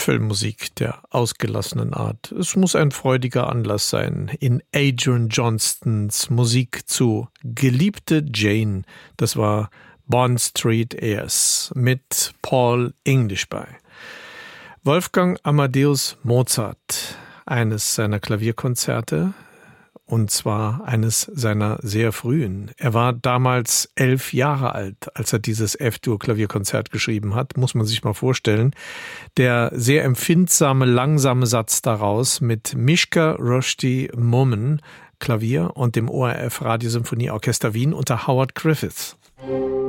Filmmusik der ausgelassenen Art. Es muss ein freudiger Anlass sein, in Adrian Johnstons Musik zu Geliebte Jane. Das war Bond Street Airs mit Paul English bei. Wolfgang Amadeus Mozart, eines seiner Klavierkonzerte, und zwar eines seiner sehr frühen. Er war damals 11 Jahre alt, als er dieses F-Dur-Klavierkonzert geschrieben hat, muss man sich mal vorstellen. Der sehr empfindsame, langsame Satz daraus mit Mischka Rushdie Mummen Klavier und dem ORF Radiosymphonieorchester Wien unter Howard Griffiths.